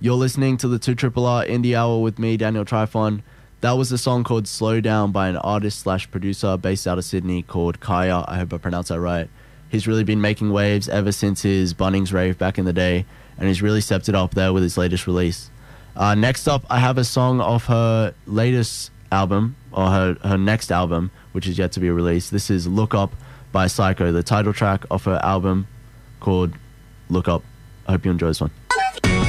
You're listening to the 2 Triple R Indie Hour with me, Daniel Trifon. That was a song called Slow Down by an artist/producer based out of Sydney called Kaya. I hope I pronounced that right. He's really been making waves ever since his Bunnings rave back in the day, and he's really stepped it up there with his latest release. Next up, I have a song off her latest album, or her next album, which is yet to be released. This is Look Up by Psycho, the title track of her album called Look Up. I hope you enjoy this one.